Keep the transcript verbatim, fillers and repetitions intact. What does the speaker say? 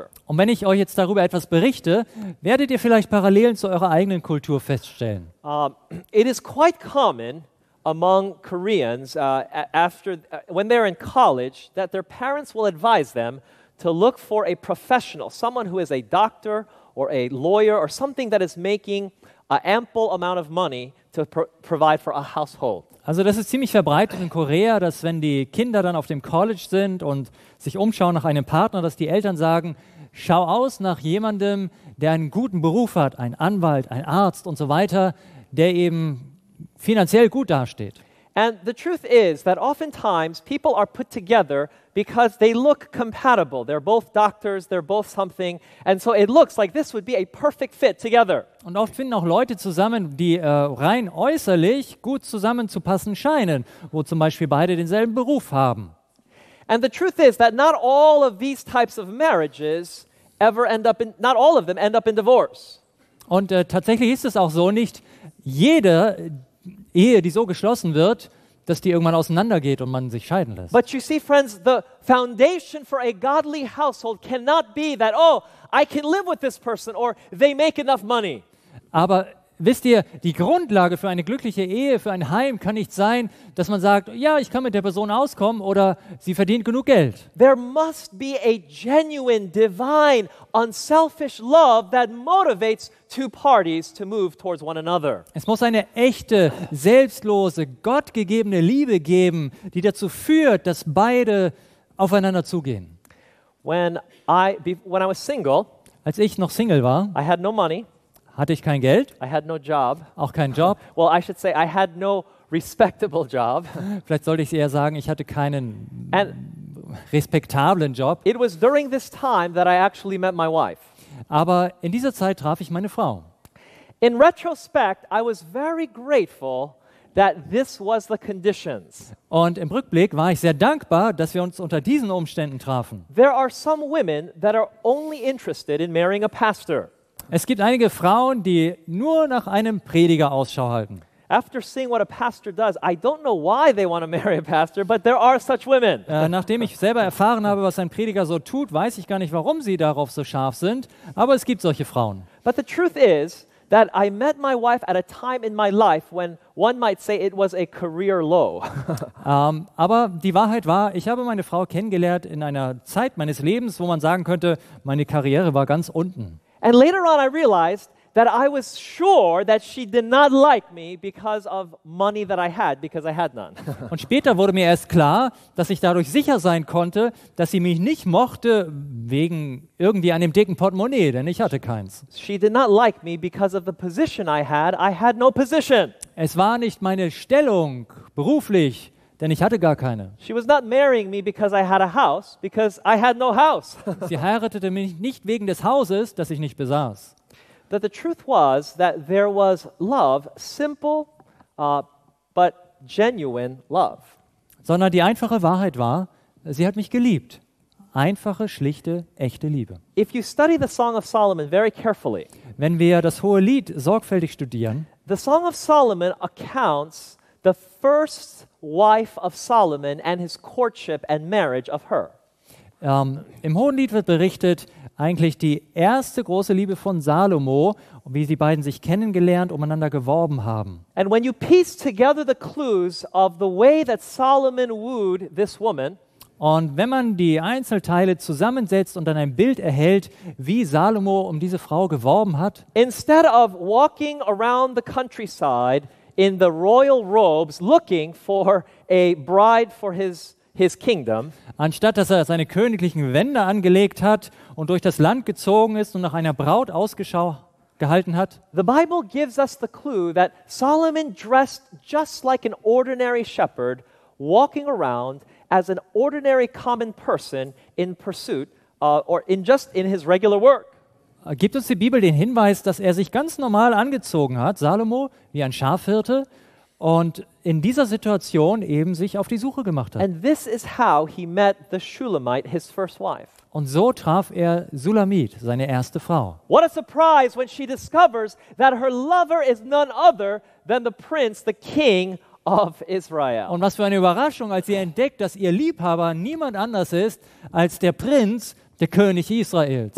Und wenn ich euch jetzt darüber etwas berichte, werdet ihr vielleicht Parallelen zu eurer eigenen Kultur feststellen. Um, it is quite common among Koreans uh, a- after uh, when they're in college that their parents will advise them to look for a professional, someone who is a doctor or a lawyer or something that is making an ample amount of money to pro- provide for a household. Also das ist ziemlich verbreitet in Korea, dass wenn die Kinder dann auf dem College sind und sich umschauen nach einem Partner, dass die Eltern sagen, schau aus nach jemandem, der einen guten Beruf hat, ein Anwalt, ein Arzt und so weiter, der eben finanziell gut dasteht. And the truth is that oftentimes people are put together because they look compatible. They're both doctors, they're both something, and so it looks like this would be a perfect fit together. Und oft finden auch Leute zusammen, die äh, rein äußerlich gut zusammenzupassen scheinen, wo zum Beispiel beide denselben Beruf haben. And the truth is that not all of these types of marriages ever end up in, not all of them end up in divorce. Und äh, tatsächlich ist es auch so, nicht jede Ehe, die so geschlossen wird, dass die irgendwann auseinandergeht und man sich scheiden lässt. But you see, friends, the foundation for a godly household cannot be that, oh, I can live with this person or they make enough money. Aber wisst ihr, die Grundlage für eine glückliche Ehe, für ein Heim kann nicht sein, dass man sagt, ja, ich kann mit der Person auskommen oder sie verdient genug Geld. There must be a genuine, divine, unselfish love that motivates two parties to move towards one another. Es muss eine echte, selbstlose, gottgegebene Liebe geben, die dazu führt, dass beide aufeinander zugehen. When I, be, when I was single, Als ich noch Single war, I had no money, hatte ich kein Geld, I had no job. auch keinen Job. Well, I should say I had no respectable job. Vielleicht sollte ich eher sagen, ich hatte keinen And respektablen Job. it was during this time that I actually met my wife. Aber in dieser Zeit traf ich meine Frau. In retrospect, I was very grateful that this was the conditions. Und im Rückblick war ich sehr dankbar, dass wir uns unter diesen Umständen trafen. There are some women that are only interested in marrying a pastor. Es gibt einige Frauen, die nur nach einem Prediger Ausschau halten. After seeing what a pastor does, I don't know why they want to marry a pastor, but there are such women. Äh, nachdem ich selber erfahren habe, was ein Prediger so tut, weiß ich gar nicht, warum sie darauf so scharf sind. Aber es gibt solche Frauen. But the truth is that I met my wife at a time in my life when one might say it was a career low. Ähm, aber die Wahrheit war, ich habe meine Frau kennengelernt in einer Zeit meines Lebens, wo man sagen könnte, meine Karriere war ganz unten. And later on I realized that I was sure that she did not like me because of money that I had, because I had none. Und später wurde mir erst klar, dass ich dadurch sicher sein konnte, dass sie mich nicht mochte wegen irgendwie einem dicken Portemonnaie, denn ich hatte keins. She did not like me because of the position I had. I had no position. Es war nicht meine Stellung beruflich, denn ich hatte gar keine. She was not marrying me because I had a house, because I had no house. Sie heiratete mich nicht wegen des Hauses, das ich nicht besaß. That the truth was that there was love, simple uh, but genuine love. Sondern die einfache Wahrheit war, sie hat mich geliebt. Einfache, schlichte, echte Liebe. If you study the Song of Solomon very carefully, Wenn wir das Hohe Lied sorgfältig studieren, the Song of Solomon accounts the first wife of Solomon and his courtship and marriage of her. ähm, im Hohen Lied wird berichtet, eigentlich die erste große Liebe von Salomo, wie die beiden sich kennengelernt, umeinander geworben haben. And when you piece together the clues of the way that Solomon wooed this woman, Und wenn man die Einzelteile zusammensetzt und dann ein Bild erhält, wie Salomo um diese Frau geworben hat, instead of walking around the countryside in the royal robes looking for a bride for his, his kingdom, anstatt dass er seine königlichen Wände angelegt hat und durch das Land gezogen ist und nach einer Braut Ausschau gehalten hat, the Bible gives us the clue that Solomon dressed just like an ordinary shepherd, walking around as an ordinary common person in pursuit uh, or in just in his regular work. gibt uns die Bibel den Hinweis, dass er sich ganz normal angezogen hat, Salomo, wie ein Schafhirte, und in dieser Situation eben sich auf die Suche gemacht hat. And this is how he met the Shulamite, his first wife. Und so traf er Sulamit, seine erste Frau. What a surprise when she discovers that her lover is none other than the prince, the king of Israel. Und was für eine Überraschung, als sie entdeckt, dass ihr Liebhaber niemand anders ist als der Prinz, der König Israels.